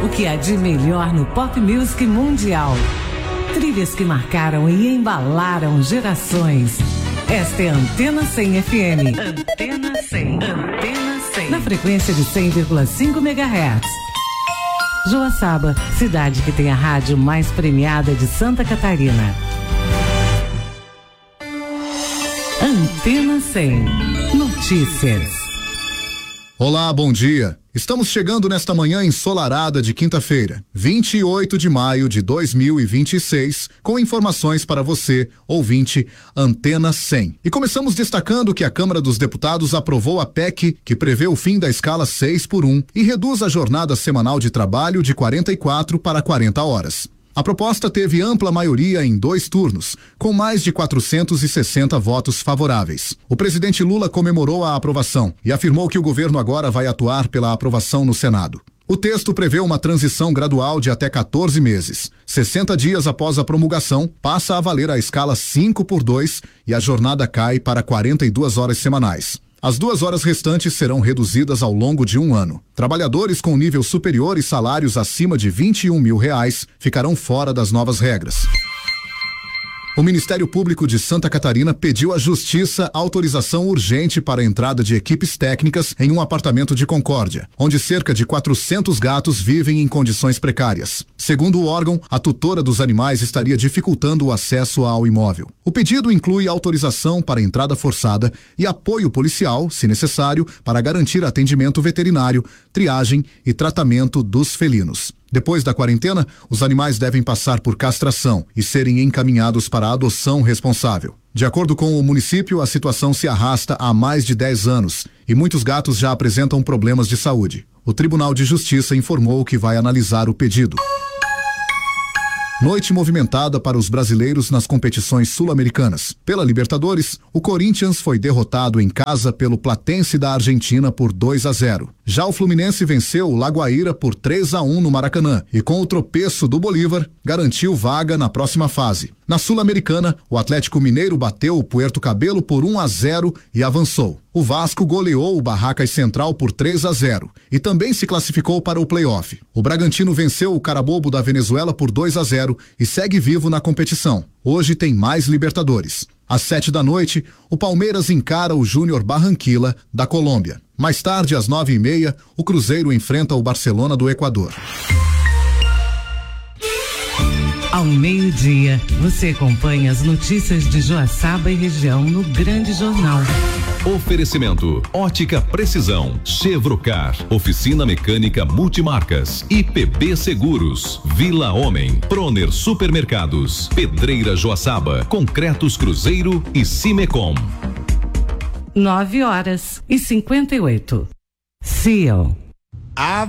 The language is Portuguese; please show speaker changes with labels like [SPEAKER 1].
[SPEAKER 1] O que há de melhor no pop music mundial. Trilhas que marcaram e embalaram gerações. Esta é a Antena 100 FM. Antena 100. Antena 100. Na frequência de 100,5 MHz. Joaçaba, cidade que tem a rádio mais premiada de Santa Catarina. Antena 100. Notícias.
[SPEAKER 2] Olá, bom dia. Estamos chegando nesta manhã ensolarada de quinta-feira, 28 de maio de 2026, com informações para você, ouvinte, Antena 100. E começamos destacando que a Câmara dos Deputados aprovou a PEC, que prevê o fim da escala 6x1 e reduz a jornada semanal de trabalho de 44 para 40 horas. A proposta teve ampla maioria em 2 turnos, com mais de 460 votos favoráveis. O presidente Lula comemorou a aprovação e afirmou que o governo agora vai atuar pela aprovação no Senado. O texto prevê uma transição gradual de até 14 meses. 60 dias após a promulgação, passa a valer a escala 5x2 e a jornada cai para 42 horas semanais. As 2 horas restantes serão reduzidas ao longo de 1 ano. Trabalhadores com nível superior e salários acima de R$21 mil ficarão fora das novas regras. O Ministério Público de Santa Catarina pediu à Justiça autorização urgente para a entrada de equipes técnicas em um apartamento de Concórdia, onde cerca de 400 gatos vivem em condições precárias. Segundo o órgão, a tutora dos animais estaria dificultando o acesso ao imóvel. O pedido inclui autorização para entrada forçada e apoio policial, se necessário, para garantir atendimento veterinário, triagem e tratamento dos felinos. Depois da quarentena, os animais devem passar por castração e serem encaminhados para a adoção responsável. De acordo com o município, a situação se arrasta há mais de 10 anos e muitos gatos já apresentam problemas de saúde. O Tribunal de Justiça informou que vai analisar o pedido. Noite movimentada para os brasileiros nas competições sul-americanas. Pela Libertadores, o Corinthians foi derrotado em casa pelo Platense da Argentina por 2-0. Já o Fluminense venceu o Lagoaíra por 3-1 no Maracanã e com o tropeço do Bolívar, garantiu vaga na próxima fase. Na Sul-Americana, o Atlético Mineiro bateu o Puerto Cabelo por 1-0 e avançou. O Vasco goleou o Barracas Central por 3-0 e também se classificou para o play-off. O Bragantino venceu o Carabobo da Venezuela por 2-0 e segue vivo na competição. Hoje tem mais Libertadores. Às 7 da noite, o Palmeiras encara o Júnior Barranquilla, da Colômbia. Mais tarde, às 9h30, o Cruzeiro enfrenta o Barcelona do Equador.
[SPEAKER 1] Ao meio-dia, você acompanha as notícias de Joaçaba e região no Grande Jornal.
[SPEAKER 3] Oferecimento: Ótica Precisão, Chevrocar, Oficina Mecânica Multimarcas, IPB Seguros, Vila Homem, Proner Supermercados, Pedreira Joaçaba, Concretos Cruzeiro e Cimecom.
[SPEAKER 1] 9h58. CEO.